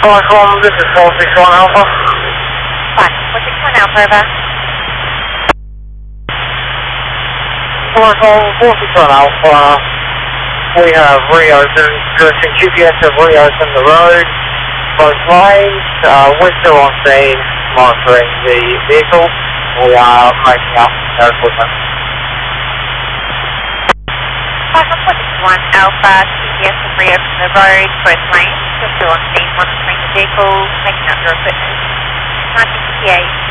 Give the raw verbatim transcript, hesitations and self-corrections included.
Platform, this is four six one Alpha. Fine, four six one Alpha, over. Platform, four six one Alpha. We have reopened, directing G P S have reopened the road, both lanes. Uh, we're still on scene, monitoring the vehicle. We are making up our equipment. Platform four six one Alpha, G P S have reopened the road, both lanes. We're still on scene, monitoring the vehicle, making up your equipment. nineteen fifty-eight.